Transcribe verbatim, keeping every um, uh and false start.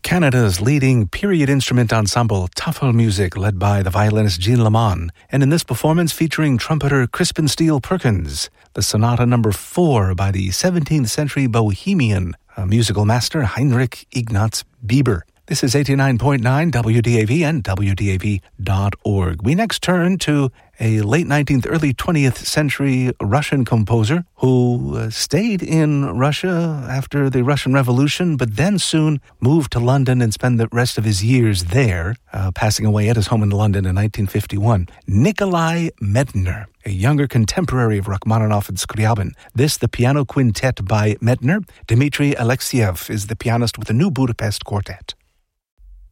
Canada's leading period instrument ensemble, Tafel Music, led by the violinist Jean Lamont, and in this performance featuring trumpeter Crispin Steele Perkins, the Sonata Number Four by the seventeenth century Bohemian uh, musical master Heinrich Ignaz Bieber. This is eighty-nine point nine W D A V and W D A V dot org. We next turn to a late nineteenth, early twentieth century Russian composer who uh, stayed in Russia after the Russian Revolution, but then soon moved to London and spent the rest of his years there, uh, passing away at his home in London in nineteen fifty-one. Nikolai Medtner, a younger contemporary of Rachmaninoff and Scriabin. This, the piano quintet by Medtner. Dmitry Alexiev is the pianist with the New Budapest Quartet.